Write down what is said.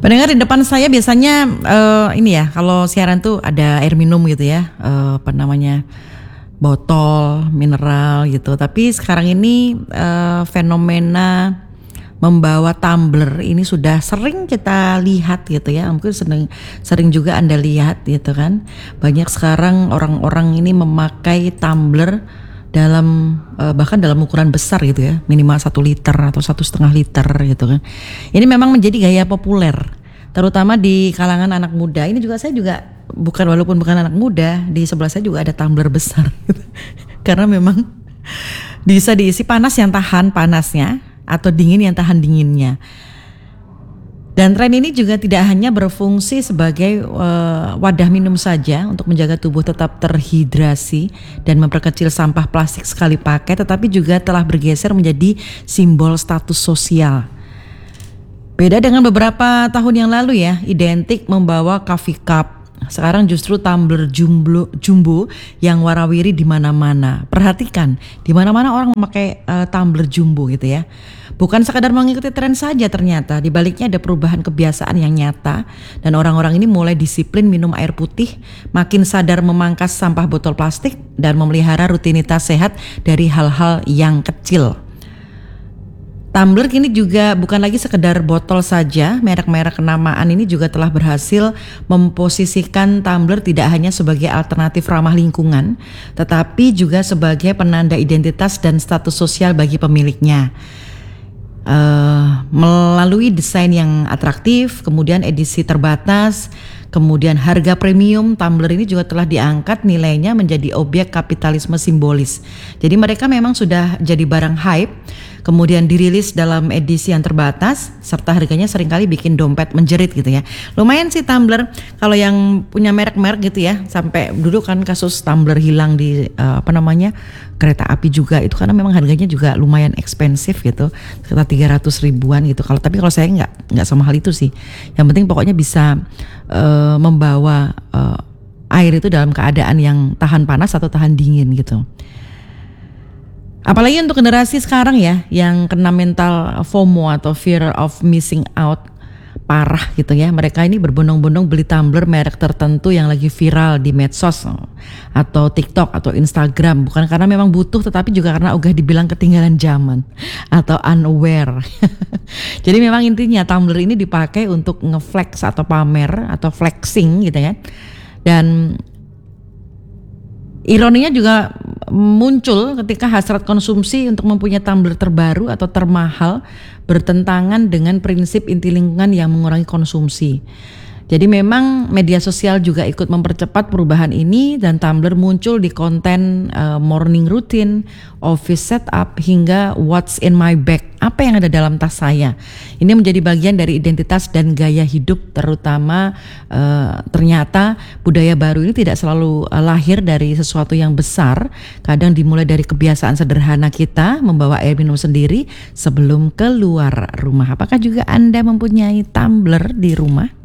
Pendengar, di depan saya biasanya ini ya, kalau siaran tuh ada air minum gitu ya, apa namanya, botol mineral gitu. Tapi sekarang ini fenomena membawa tumbler ini sudah sering kita lihat gitu ya. Mungkin sering juga Anda lihat gitu kan. Banyak sekarang orang-orang ini memakai tumbler dalam bahkan dalam ukuran besar gitu ya, minimal 1 liter atau 1,5 liter gitu kan. Ini memang menjadi gaya populer, terutama di kalangan anak muda. Ini juga saya juga walaupun bukan anak muda, di sebelah saya juga ada tumbler besar gitu. Karena memang bisa diisi panas yang tahan panasnya atau dingin yang tahan dinginnya. Dan tren ini juga tidak hanya berfungsi sebagai wadah minum saja untuk menjaga tubuh tetap terhidrasi dan memperkecil sampah plastik sekali pakai, tetapi juga telah bergeser menjadi simbol status sosial. Beda dengan beberapa tahun yang lalu ya, identik membawa coffee cup. Sekarang justru tumbler jumbo yang warawiri di mana-mana. Perhatikan, di mana-mana orang memakai tumbler jumbo gitu ya. Bukan sekadar mengikuti tren saja, ternyata di baliknya ada perubahan kebiasaan yang nyata, dan orang-orang ini mulai disiplin minum air putih, makin sadar memangkas sampah botol plastik dan memelihara rutinitas sehat dari hal-hal yang kecil. Tumbler kini juga bukan lagi sekedar botol saja. Merek-merek kenamaan ini juga telah berhasil memposisikan tumbler tidak hanya sebagai alternatif ramah lingkungan, tetapi juga sebagai penanda identitas dan status sosial bagi pemiliknya. Melalui desain yang atraktif, kemudian edisi terbatas, kemudian harga premium, tumbler ini juga telah diangkat nilainya menjadi objek kapitalisme simbolis. Jadi mereka memang sudah jadi barang hype, kemudian dirilis dalam edisi yang terbatas, serta harganya seringkali bikin dompet menjerit gitu ya. Lumayan sih tumbler, kalau yang punya merek-merek gitu ya, sampai dulu kan kasus tumbler hilang di kereta api juga, itu karena memang harganya juga lumayan ekspensif gitu, sekitar 300 ribuan gitu. Tapi kalau saya nggak sama hal itu sih. Yang penting pokoknya bisa membawa air itu dalam keadaan yang tahan panas atau tahan dingin gitu. Apalagi untuk generasi sekarang ya, yang kena mental FOMO atau fear of missing out parah gitu ya. Mereka ini berbondong-bondong beli tumbler merek tertentu yang lagi viral di medsos atau TikTok atau Instagram. Bukan karena memang butuh, tetapi juga karena udah dibilang ketinggalan zaman atau unaware. Jadi memang intinya tumbler ini dipakai untuk ngeflex atau pamer atau flexing gitu ya. Dan ironinya juga muncul ketika hasrat konsumsi untuk mempunyai tumbler terbaru atau termahal bertentangan dengan prinsip inti lingkungan yang mengurangi konsumsi. Jadi memang media sosial juga ikut mempercepat perubahan ini, dan tumbler muncul di konten morning routine, office setup, hingga what's in my bag, apa yang ada dalam tas saya. Ini menjadi bagian dari identitas dan gaya hidup, terutama ternyata budaya baru ini tidak selalu lahir dari sesuatu yang besar. Kadang dimulai dari kebiasaan sederhana kita membawa air minum sendiri sebelum keluar rumah. Apakah juga Anda mempunyai tumbler di rumah?